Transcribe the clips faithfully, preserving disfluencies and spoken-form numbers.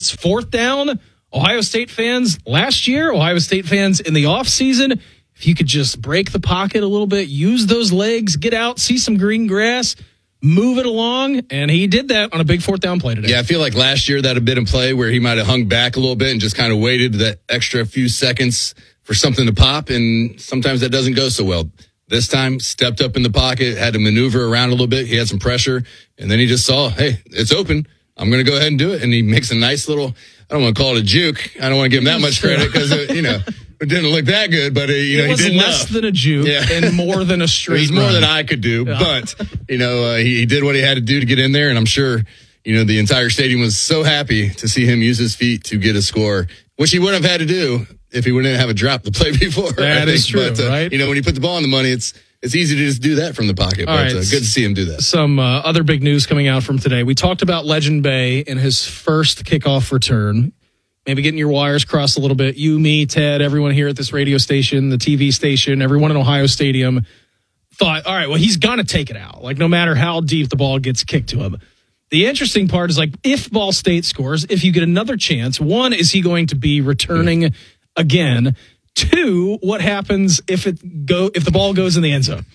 it's fourth down. Ohio State fans last year, Ohio State fans in the offseason, if you could just break the pocket a little bit, use those legs, get out, see some green grass, move it along, and he did that on a big fourth down play today. Yeah, I feel like last year that had been a play where he might have hung back a little bit and just kind of waited that extra few seconds for something to pop, and sometimes that doesn't go so well. This time, stepped up in the pocket, had to maneuver around a little bit. He had some pressure, and then he just saw, hey, it's open. I'm going to go ahead and do it. And he makes a nice little, I don't want to call it a juke. I don't want to give him that much credit because, you know, it didn't look that good, but, uh, you know, it was he did less enough. than a juke yeah. and more than a straight It was more run. than I could do, yeah. but, you know, uh, he, he did what he had to do to get in there, and I'm sure, you know, the entire stadium was so happy to see him use his feet to get a score, which he wouldn't have had to do if he wouldn't have a drop the play before. That is true, but, uh, right? You know, when you put the ball in the money, it's it's easy to just do that from the pocket, All but right. uh, good to see him do that. Some uh, other big news coming out from today. We talked about Legend Bay in his first kickoff return. Maybe getting your wires crossed a little bit. You, me, Ted, everyone here at this radio station, the T V station, everyone in Ohio Stadium thought, all right, well, he's going to take it out. Like, no matter how deep the ball gets kicked to him. The interesting part is, like, if Ball State scores, if you get another chance, one, is he going to be returning yeah. again? Two, what happens if it go if the ball goes in the end zone?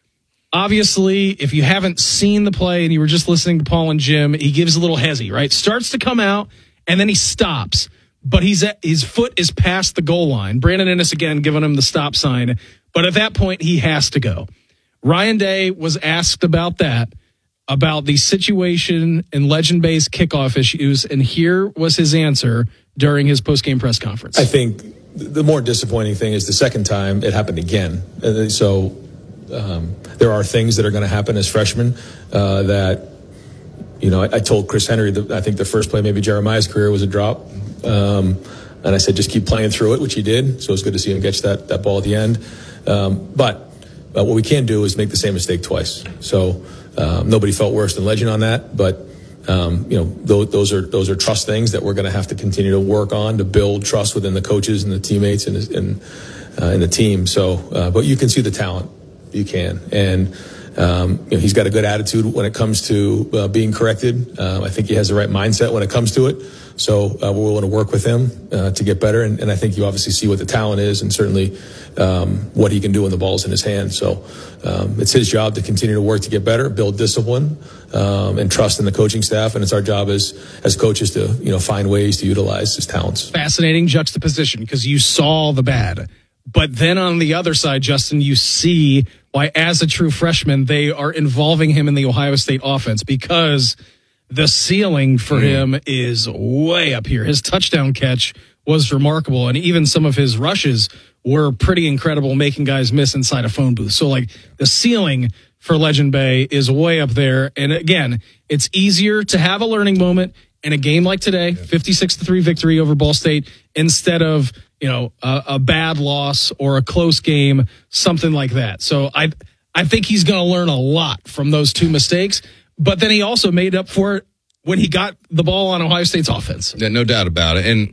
Obviously, if you haven't seen the play and you were just listening to Paul and Jim, he gives a little hezzy, right? Starts to come out, and then he stops. But he's at, his foot is past the goal line. Brandon Ennis, again, giving him the stop sign. But at that point, he has to go. Ryan Day was asked about that, about the situation in Legend Bay's kickoff issues, and here was his answer during his postgame press conference. I think the more disappointing thing is the second time it happened again. And so um, there are things that are going to happen as freshmen uh, that, you know, I, I told Chris Henry that I think the first play, maybe Jeremiah's career, was a drop. Um, and I said, just keep playing through it, which he did. So it was good to see him catch that, that ball at the end. Um, but uh, what we can't do is make the same mistake twice. So um, nobody felt worse than Legend on that. But Um, you know, those, those are those are trust things that we're going to have to continue to work on to build trust within the coaches and the teammates and and uh, in the team. So, uh, but you can see the talent, you can, and um, you know, he's got a good attitude when it comes to uh, being corrected. Uh, I think he has the right mindset when it comes to it. So uh, we're willing to work with him uh, to get better, and, and I think you obviously see what the talent is, and certainly um, what he can do when the ball's in his hand. So um, it's his job to continue to work to get better, build discipline, um, and trust in the coaching staff, and it's our job as as coaches to you know find ways to utilize his talents. Fascinating juxtaposition, because you saw the bad, but then on the other side, Justin, you see why, as a true freshman, they are involving him in the Ohio State offense, because the ceiling for mm. him is way up here. His touchdown catch was remarkable, and even some of his rushes were pretty incredible, making guys miss inside a phone booth. So, like, the ceiling for Legend Bay is way up there. And again, it's easier to have a learning moment in a game like today, fifty-six to three victory over Ball State, instead of, you know, a, a bad loss or a close game, something like that. So I, I think he's going to learn a lot from those two mistakes. But then he also made up for it when he got the ball on Ohio State's offense. Yeah, no doubt about it. And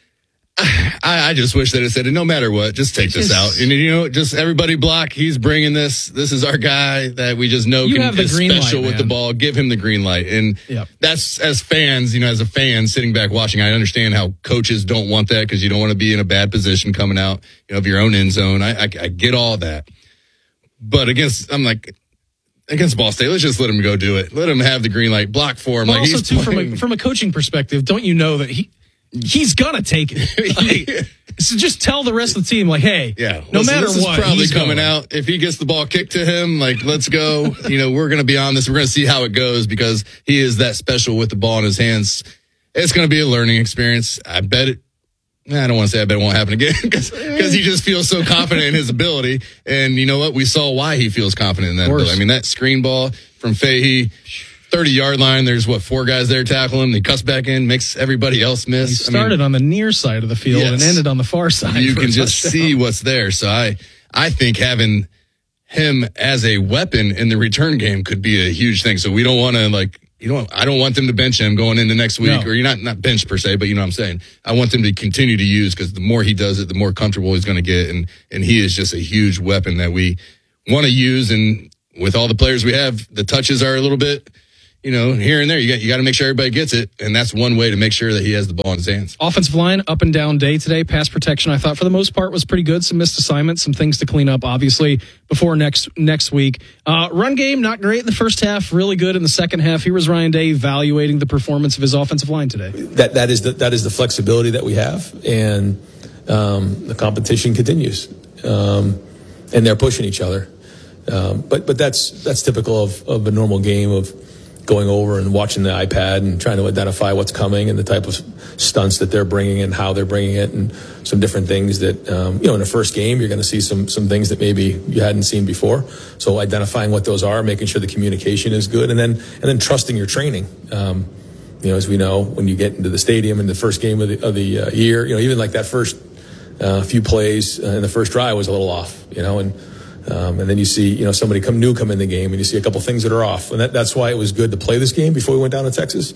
I, I just wish that it said, no matter what, just take this out. And, you know, just everybody block. He's bringing this. This is our guy that we just know you can have the is green special light, with the ball. Give him the green light. And yep. that's, as fans, you know, as a fan sitting back watching, I understand how coaches don't want that because you don't want to be in a bad position coming out, you know, of your own end zone. I, I, I get all that. But against, I'm like, against Ball State, let's just let him go do it. Let him have the green light. Block for him. Well, like also, he's too, from a, from a coaching perspective, don't you know that he he's gonna take it? Like, so just tell the rest of the team, like, hey, yeah, no listen, matter this what, is probably he's coming going. out. If he gets the ball kicked to him, like, let's go. You know, we're gonna be on this. We're gonna see how it goes because he is that special with the ball in his hands. It's gonna be a learning experience. I bet it. I don't want to say I bet it won't happen again because he just feels so confident in his ability. And you know what? We saw why he feels confident in that ability. I mean, that screen ball from Fahey, thirty-yard line, there's, what, four guys there tackling him. He cuts back in, makes everybody else miss. He started I mean, on the near side of the field yes. and ended on the far side. You can just touchdown. see what's there. So I, I think having him as a weapon in the return game could be a huge thing. So we don't want to, like, You don't. I don't want them to bench him going into next week, no. or you're not not bench per se, but you know what I'm saying. I want them to continue to use because the more he does it, the more comfortable he's going to get, and and he is just a huge weapon that we want to use. And with all the players we have, the touches are a little bit, you know, here and there, you got you got to make sure everybody gets it, and that's one way to make sure that he has the ball in his hands. Offensive line, up and down day today. Pass protection, I thought for the most part was pretty good. Some missed assignments, some things to clean up, obviously, before next next week. Uh, run game, not great in the first half, really good in the second half. Here was Ryan Day evaluating the performance of his offensive line today. That that is the that is the flexibility that we have, and um, the competition continues, um, and they're pushing each other. Um, but but that's that's typical of, of a normal game of going over and watching the iPad and trying to identify what's coming and the type of stunts that they're bringing and how they're bringing it, and some different things that, um, you know, in the first game, you're going to see some some things that maybe you hadn't seen before. So identifying what those are, making sure the communication is good, and then and then trusting your training. Um, you know, as we know, when you get into the stadium in the first game of the, of the uh, year, you know, even like that first uh, few plays uh, in the first drive was a little off, you know, and Um, and then you see, you know, somebody come new come in the game, and you see a couple things that are off, and that, that's why it was good to play this game before we went down to Texas.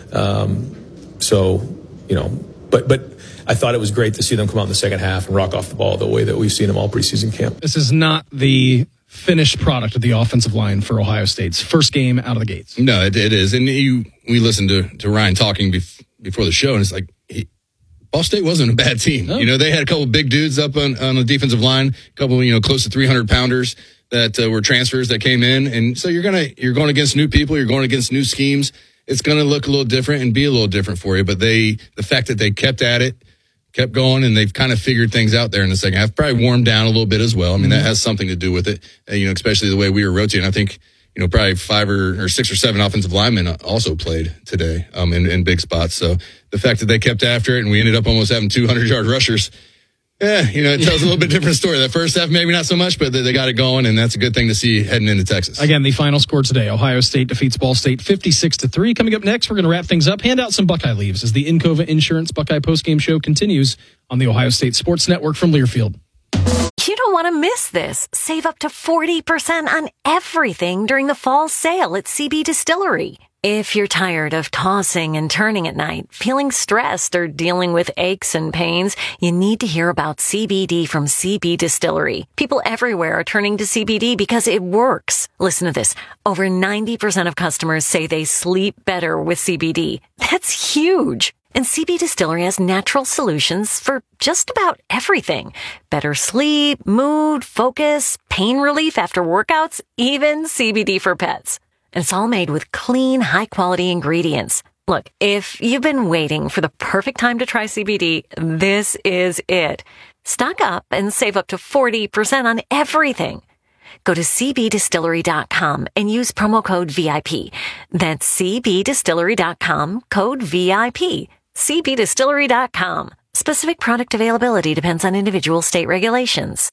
Um, so, you know, but but I thought it was great to see them come out in the second half and rock off the ball the way that we've seen them all preseason camp. This is not the finished product of the offensive line for Ohio State's first game out of the gates. No, it, it is, and you we listened to to Ryan talking bef- before the show, and it's like. He, Ball State wasn't a bad team. Oh. You know, they had a couple big dudes up on, on the defensive line, a couple, you know, close to three hundred pounders that uh, were transfers that came in. And so you're going to, you're going against new people. You're going against new schemes. It's going to look a little different and be a little different for you. But they, the fact that they kept at it, kept going, and they've kind of figured things out there in the second half, probably warmed down a little bit as well. I mean, mm-hmm. that has something to do with it, uh, you know, especially the way we were rotating. I think, you know, probably five or, or six or seven offensive linemen also played today um, in, in big spots. So the fact that they kept after it and we ended up almost having two hundred yard rushers, yeah, you know, it tells a little bit different story. That first half, maybe not so much, but they, they got it going, and that's a good thing to see heading into Texas. Again, the final score today, Ohio State defeats Ball State fifty-six to three. Coming up next, we're going to wrap things up, hand out some Buckeye leaves as the Encova Insurance Buckeye postgame show continues on the Ohio State Sports Network from Learfield. You don't want to miss this. Save up to forty percent on everything during the fall sale at C B Distillery. If you're tired of tossing and turning at night, feeling stressed, or dealing with aches and pains, you need to hear about C B D from C B Distillery. People everywhere are turning to C B D because it works. Listen to this. Over ninety percent of customers say they sleep better with C B D. That's huge. And C B Distillery has natural solutions for just about everything. Better sleep, mood, focus, pain relief after workouts, even C B D for pets. And it's all made with clean, high-quality ingredients. Look, if you've been waiting for the perfect time to try C B D, this is it. Stock up and save up to forty percent on everything. Go to c b distillery dot com and use promo code V I P. That's c b distillery dot com, code V I P. c b distillery dot com. Specific product availability depends on individual state regulations.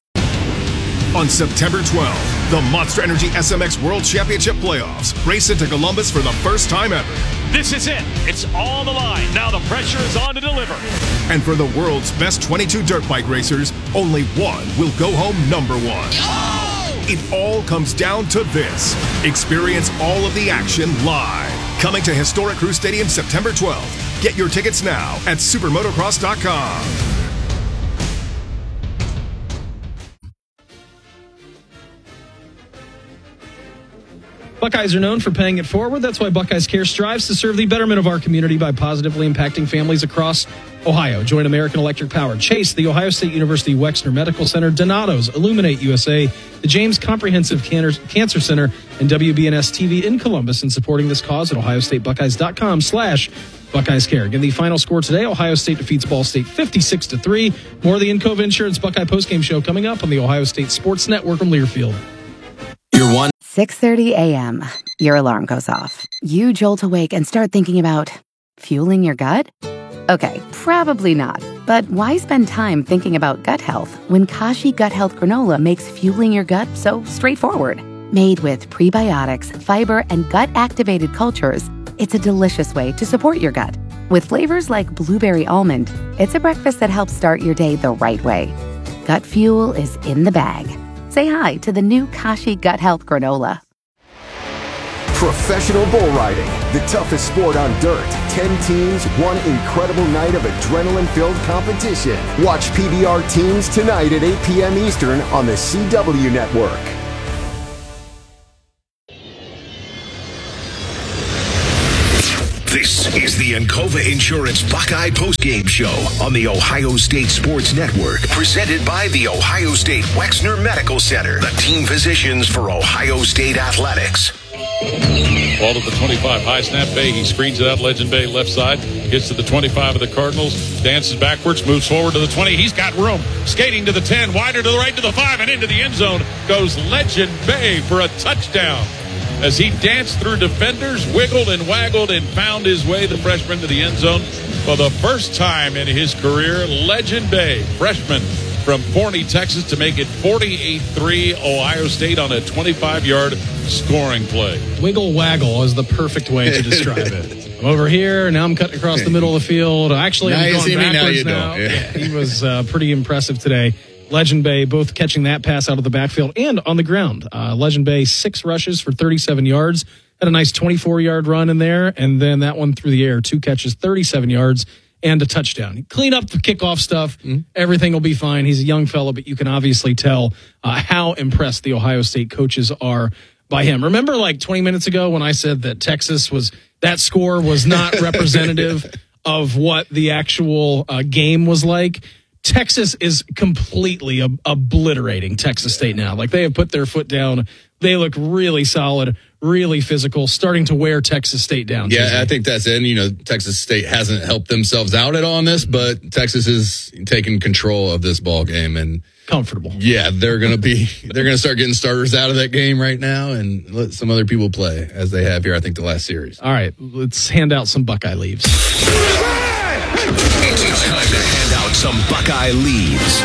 On September twelfth, the Monster Energy S M X World Championship Playoffs race into Columbus for the first time ever. This is it. It's on the line. Now the pressure is on to deliver. And for the world's best twenty-two dirt bike racers, only one will go home number one. Oh! It all comes down to this. Experience all of the action live. Coming to Historic Crew Stadium September twelfth. Get your tickets now at supermotocross dot com. Buckeyes are known for paying it forward. That's why Buckeyes Care strives to serve the betterment of our community by positively impacting families across Ohio. Join American Electric Power, Chase, the Ohio State University Wexner Medical Center, Donato's, Illuminate U S A, the James Comprehensive Cancer Center, and W B N S T V in Columbus in supporting this cause at ohio state buckeyes dot com slash Buckeyes Care. Again, the final score today, Ohio State defeats Ball State fifty-six to three. More of the Encova Insurance Buckeye postgame show coming up on the Ohio State Sports Network from Learfield. You're one. six thirty a.m. Your alarm goes off. You jolt awake and start thinking about fueling your gut? Okay, probably not. But why spend time thinking about gut health when Kashi Gut Health Granola makes fueling your gut so straightforward? Made with prebiotics, fiber, and gut-activated cultures, it's a delicious way to support your gut. With flavors like blueberry almond, it's a breakfast that helps start your day the right way. Gut fuel is in the bag. Say hi to the new Kashi Gut Health Granola. Professional bull riding, the toughest sport on dirt. Ten teams, one incredible night of adrenaline-filled competition. Watch P B R Teams tonight at eight p.m. Eastern on the C W Network. Encova Insurance Buckeye Postgame Show on the Ohio State Sports Network. Presented by the Ohio State Wexner Medical Center, the team physicians for Ohio State Athletics. Ball to the twenty-five, high snap. Bay, he screens it out, Legend Bay left side, gets to the twenty-five of the Cardinals, dances backwards, moves forward to the twenty. He's got room, skating to the ten, wider to the right to the five, and into the end zone goes Legend Bay for a touchdown. As he danced through defenders, wiggled and waggled, and found his way, the freshman, to the end zone for the first time in his career. Legend Bay, freshman from Forney, Texas, to make it forty-eight three Ohio State on a twenty-five-yard scoring play. Wiggle waggle is the perfect way to describe it. I'm over here, now I'm cutting across the middle of the field. Actually, now I'm you going see me, backwards now you now. don't. Yeah. He was uh, pretty impressive today. Legend Bay both catching that pass out of the backfield and on the ground. Uh, Legend Bay, six rushes for thirty-seven yards. Had a nice twenty-four-yard run in there, and then that one through the air, two catches, thirty-seven yards, and a touchdown. Clean up the kickoff stuff. Mm-hmm. Everything will be fine. He's a young fellow, but you can obviously tell uh, how impressed the Ohio State coaches are by him. Remember like twenty minutes ago when I said that Texas was, that score was not representative of what the actual uh, game was like? Texas is completely ob- obliterating Texas State now. Like, they have put their foot down. They look really solid, really physical, starting to wear Texas State down. Yeah, I think that's it. And, you know, Texas State hasn't helped themselves out at all on this, but Texas is taking control of this ball game and comfortable. Yeah, they're going to be, they're going to start getting starters out of that game right now and let some other people play as they have here, I think, the last series. All right, let's hand out some Buckeye leaves. It's time to hand out some Buckeye leaves.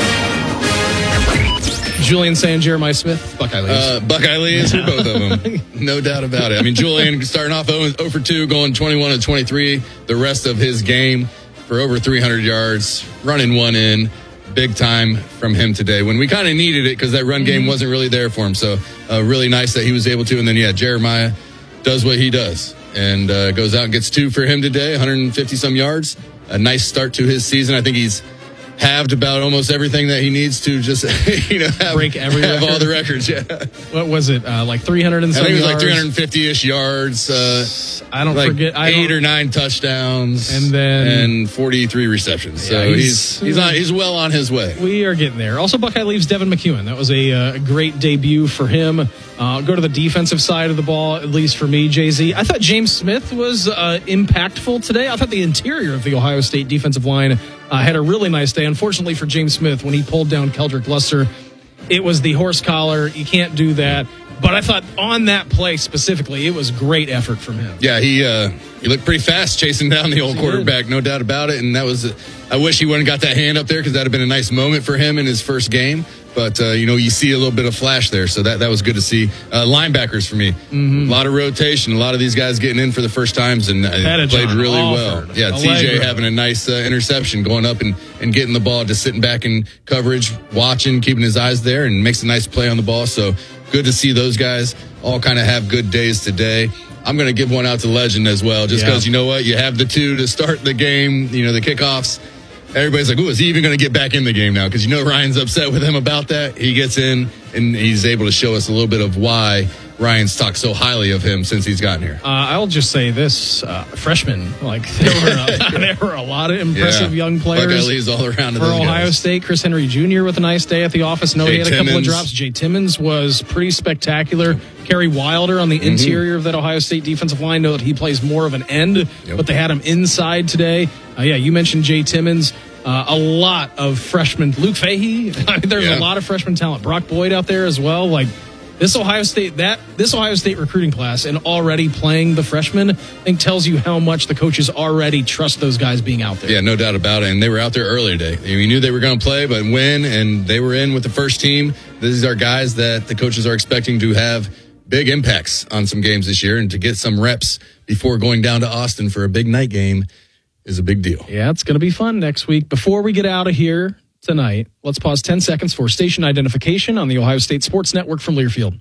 Julian saying Jeremiah Smith, Buckeye leaves. Uh, Buckeye leaves for both of them. No doubt about it. I mean, Julian starting off zero for two, going twenty-one to twenty-three the rest of his game for over three hundred yards, running one in. Big time from him today when we kind of needed it because that run game wasn't really there for him. So uh, really nice that he was able to. And then, yeah, Jeremiah does what he does and uh, goes out and gets two for him today, one hundred fifty some yards. A nice start to his season. I think he's halved about almost everything that he needs to just, you know, have, break every have record. all the records. Yeah. What was it? Uh, like three hundred and I some think it was yards? like three hundred fifty-ish yards. Uh, I don't like forget. I eight don't, or nine touchdowns. And then. And forty-three receptions. So yeah, he's, he's, he's, on, he's well on his way. We are getting there. Also, Buckeye leaves Devin McEwen. That was a uh, great debut for him. Uh, go to the defensive side of the ball, at least for me, Jay Z. I thought James Smith was uh, impactful today. I thought the interior of the Ohio State defensive line uh, had a really nice day. Unfortunately for James Smith, when he pulled down Keldrick Luster, it was the horse collar. You can't do that. But I thought on that play specifically, it was great effort from him. Yeah, he uh, he looked pretty fast chasing down the old He quarterback, did. no doubt about it. And that was, uh, I wish he wouldn't got that hand up there because that would have been a nice moment for him in his first game. But, uh, you know, you see a little bit of flash there. So that, that was good to see. Uh, linebackers for me. Mm-hmm. A lot of rotation. A lot of these guys getting in for the first times and uh, played really Alford, well. Yeah, Allegro. T J having a nice uh, interception, going up and, and getting the ball, just sitting back in coverage, watching, keeping his eyes there, and makes a nice play on the ball. So good to see those guys all kind of have good days today. I'm going to give one out to Legend as well, just because, Yeah. you know what? You have the two to start the game, you know, the kickoffs. Everybody's like, ooh, is he even going to get back in the game now? Because you know Ryan's upset with him about that. He gets in, and he's able to show us a little bit of why Ryan's talked so highly of him since he's gotten here. Uh, I'll just say this, uh, freshmen, like there were, a, there were a lot of impressive Yeah. young players. Buckeye leaves all around to for those Ohio guys. State. Chris Henry Junior with a nice day at the office. No, Jay he had a couple of Timmons. drops. Jay Timmons was pretty spectacular. Kerry Wilder on the Mm-hmm. interior of that Ohio State defensive line. Know that he plays more of an end, Yep. but they had him inside today. Uh, yeah, you mentioned Jay Timmons. Uh, a lot of freshmen. Luke Fahey. I mean, there's Yeah. a lot of freshman talent. Brock Boyd out there as well. Like this Ohio State, that this Ohio State recruiting class, and already playing the freshmen, I think tells you how much the coaches already trust those guys being out there. Yeah, no doubt about it. And they were out there earlier today. We knew they were going to play, but win, and they were in with the first team. These are guys that the coaches are expecting to have big impacts on some games this year, and to get some reps before going down to Austin for a big night game is a big deal. Yeah, it's going to be fun next week. Before we get out of here tonight, let's pause ten seconds for station identification on the Ohio State Sports Network from Learfield.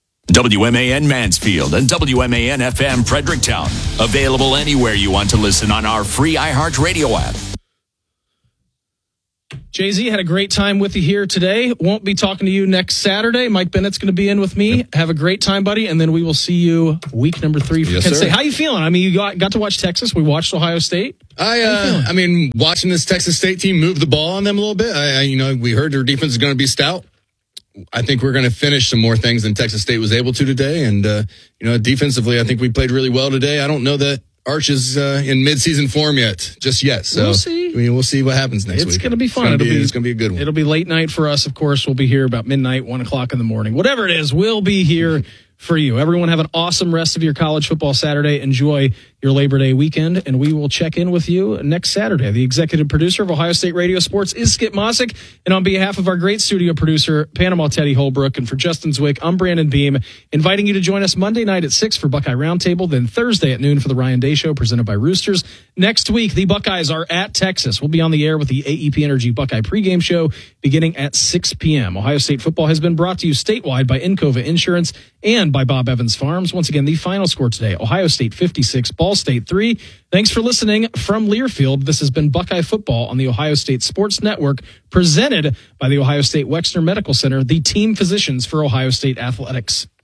W M A N Mansfield and W M A N F M Fredericktown. Available anywhere you want to listen on our free iHeartRadio app. Jay-Z, had a great time with you here today. Won't be talking to you next Saturday. Mike Bennett's going to be in with me. Yep. Have a great time, buddy, and then we will see you week number three for yes, Kent sir. State. How you feeling? I mean, you got, got to watch Texas. We watched Ohio State. I, uh, I mean, watching this Texas State team move the ball on them a little bit. I, I you know, we heard their defense is going to be stout. I think we're going to finish some more things than Texas State was able to today. And, uh, you know, defensively, I think we played really well today. I don't know that Arch is uh, in midseason form yet, just yet. So we'll see. I mean, we'll see what happens next it's week. It's going to be fun. It's it'll be, be, it's going to be a good one. It'll be late night for us, of course. We'll be here about midnight, one o'clock in the morning. Whatever it is, we'll be here for you. Everyone have an awesome rest of your college football Saturday. Enjoy your Labor Day weekend, and we will check in with you next Saturday. The executive producer of Ohio State Radio Sports is Skip Mossick, and on behalf of our great studio producer, Panama Teddy Holbrook, and for Justin Zwick, I'm Brandon Beam, inviting you to join us Monday night at six for Buckeye Roundtable, then Thursday at noon for the Ryan Day Show presented by Roosters. Next week, the Buckeyes are at Texas. We'll be on the air with the A E P Energy Buckeye pregame show beginning at six p.m. Ohio State football has been brought to you statewide by Encova Insurance and by Bob Evans Farms. Once again, the final score today, Ohio State fifty-six, Ball State three. Thanks for listening from Learfield. This has been Buckeye Football on the Ohio State Sports Network, presented by the Ohio State Wexner Medical Center, the team physicians for Ohio State athletics.